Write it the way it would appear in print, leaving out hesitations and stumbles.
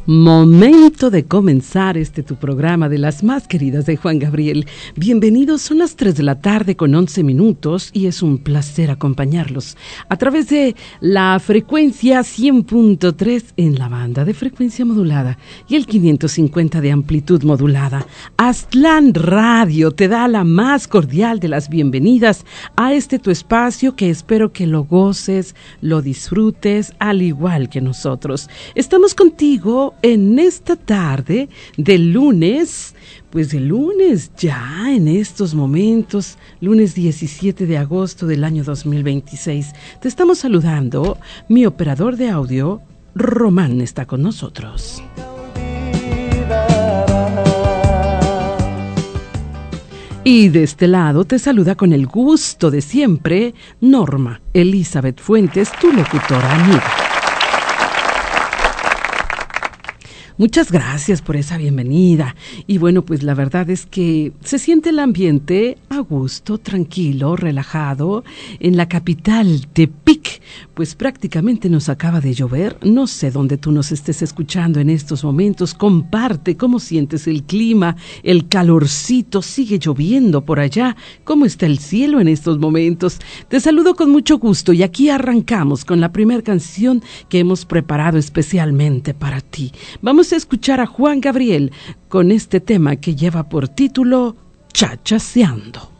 Momento de comenzar tu programa de las más queridas de Juan Gabriel. Bienvenidos, son las 3 de la tarde con 11 minutos y es un placer acompañarlos a través de la frecuencia 100.3 en la banda de frecuencia modulada y el 550 de amplitud modulada. Aztlán Radio te da la más cordial de las bienvenidas a tu espacio que espero que lo goces, lo disfrutes al igual que nosotros. Estamos contigo en esta tarde de lunes, ya en estos momentos, lunes 17 de agosto del año 2026. Te estamos saludando, mi operador de audio, Román, está con nosotros. Y de este lado te saluda con el gusto de siempre, Norma Elizabeth Fuentes, tu locutora amiga. Muchas gracias por esa bienvenida. Y bueno, pues la verdad es que se siente el ambiente a gusto, tranquilo, relajado en la capital, Tepic. Pues prácticamente nos acaba de llover. No sé dónde tú nos estés escuchando en estos momentos. Comparte cómo sientes el clima, el calorcito. Sigue lloviendo por allá. ¿Cómo está el cielo en estos momentos? Te saludo con mucho gusto y aquí arrancamos con la primera canción que hemos preparado especialmente para ti. Vamos a escuchar a Juan Gabriel con este tema que lleva por título Chachaceando.